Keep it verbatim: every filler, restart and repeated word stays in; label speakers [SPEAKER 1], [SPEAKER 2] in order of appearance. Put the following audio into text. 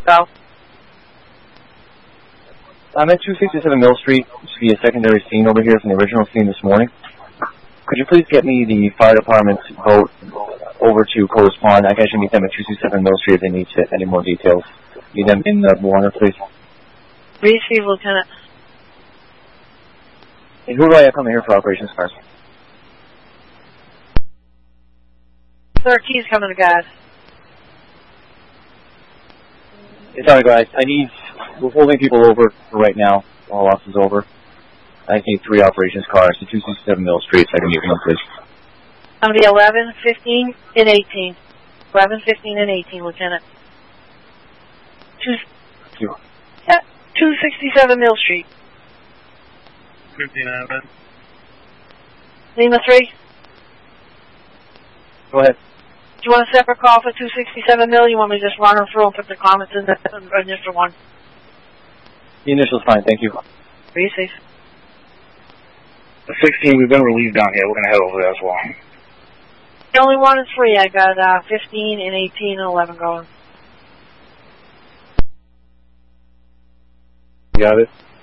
[SPEAKER 1] Go.
[SPEAKER 2] I'm at two sixty-seven Mill Street. This should be a secondary scene over here from the original scene this morning. Could you please get me the fire department's vote over to correspond? I can actually meet them at two sixty-seven Mill Street if they need to, any more details. Need them in the Warner, please.
[SPEAKER 1] Receive, Lieutenant.
[SPEAKER 2] And who do I have coming here for operations cars?
[SPEAKER 1] thirteen's coming to guys.
[SPEAKER 2] It's all right, guys. I need, we're holding people over for right now. All loss is over. I need three operations cars to two sixty-seven Mill Street so I can meet them, please.
[SPEAKER 1] On the eleven, fifteen, and eighteen. eleven, fifteen, and eighteen, Lieutenant. Two,
[SPEAKER 2] Thank you.
[SPEAKER 1] yeah, two sixty-seven Mill Street.
[SPEAKER 3] fifteen Avenue.
[SPEAKER 1] Lima three.
[SPEAKER 2] Go ahead.
[SPEAKER 1] Do you want a separate call for two sixty-seven Mill? You want me to just run them through and put the comments in the initial one?
[SPEAKER 2] The initial's fine, thank you.
[SPEAKER 1] Receive.
[SPEAKER 3] The sixteen, we've been relieved down here. We're going to head over there as well.
[SPEAKER 1] The only one is free. I got uh, fifteen and eighteen and eleven going.
[SPEAKER 2] You got it?